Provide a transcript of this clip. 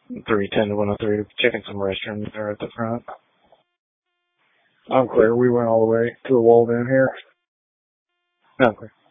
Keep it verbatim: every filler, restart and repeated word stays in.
three ten to one oh three, checking some restrooms there at the front. I'm clear. We went all the way to the wall down here. I'm clear.